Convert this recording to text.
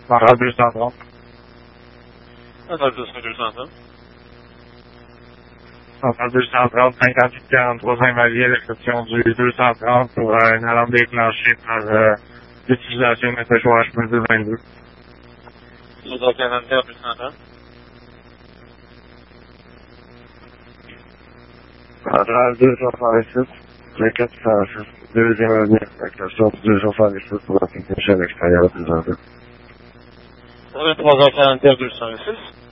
Centrale 230. Centrale 230. Centrale 230, 5843 Saint-Vallier, l'exception du 230 pour une alarme déclenchée par l'utilisation d'un séchoir H22. Centrale 44 230. Centrale 236, 2406, deuxième avenue, l'exception du 236 pour un technicien extérieur présenté. 23h44 206.